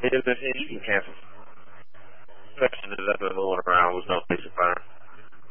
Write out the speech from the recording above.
Yeah, but you can cancel. Section is up and moving around with no place to fire.